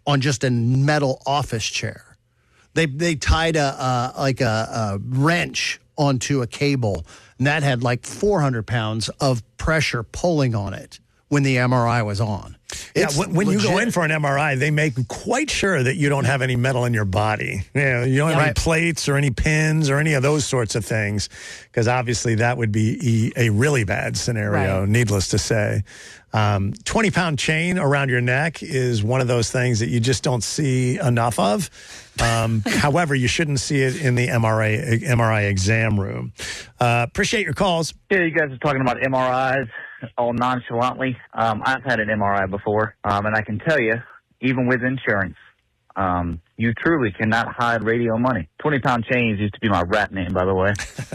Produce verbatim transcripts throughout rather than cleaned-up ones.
on just a metal office chair. They they tied a uh, like a, a wrench onto a cable, and that had like four hundred pounds of pressure pulling on it when the M R I was on. It's yeah, when, when you go in for an M R I, they make quite sure that you don't have any metal in your body. You know, you don't have right. any plates or any pins or any of those sorts of things, because obviously that would be a really bad scenario, right. needless to say. Um, twenty-pound chain around your neck is one of those things that you just don't see enough of. Um, however, you shouldn't see it in the M R I, M R I exam room. Uh, appreciate your calls. Yeah, you guys are talking about M R Is all nonchalantly. Um, I've had an M R I before, um, and I can tell you, even with insurance, um, you truly cannot hide radio money. twenty-pound chains used to be my rap name, by the way.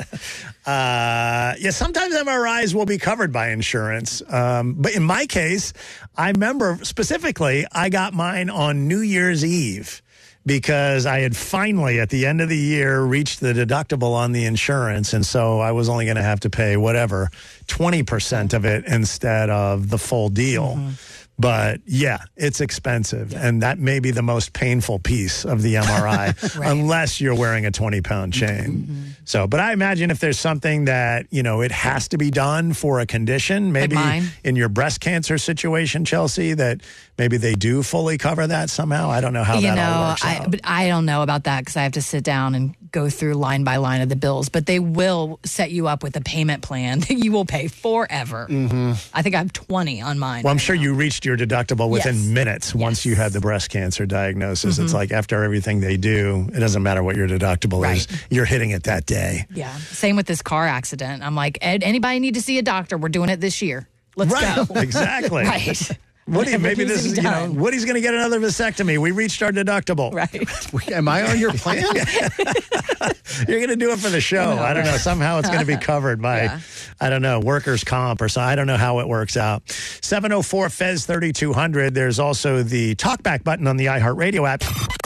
uh, yeah, sometimes M R Is will be covered by insurance. Um, but in my case, I remember specifically, I got mine on New Year's Eve, because I had finally, at the end of the year, reached the deductible on the insurance. And so I was only going to have to pay whatever, twenty percent of it instead of the full deal. Mm-hmm. But, yeah, it's expensive. Yeah. And that may be the most painful piece of the M R I, right. unless you're wearing a twenty-pound chain. Mm-hmm. So, but I imagine if there's something that, you know, it has to be done for a condition, maybe like in your breast cancer situation, Chelsea, that maybe they do fully cover that somehow. I don't know how you that know, all works I, out. But I don't know about that, because I have to sit down and go through line by line of the bills. But they will set you up with a payment plan that you will pay forever. Mm-hmm. I think I have twenty on mine. Well, I'm right sure now. you reached your deductible within yes. minutes yes. once you had the breast cancer diagnosis. Mm-hmm. It's like after everything they do, it doesn't matter what your deductible right. is. You're hitting it that day. Yeah. Same with this car accident. I'm like, Ed, anybody need to see a doctor? We're doing it this year. Let's right. go. Exactly. right. Woody, maybe this is, you know, Woody's going to get another vasectomy. We reached our deductible. Right. Am I on your plan? You're going to do it for the show. I don't know. Somehow it's going to be covered by, yeah. I don't know, workers' comp or something. I don't know how it works out. seven oh four F E Z thirty-two hundred. There's also the talkback button on the iHeartRadio app.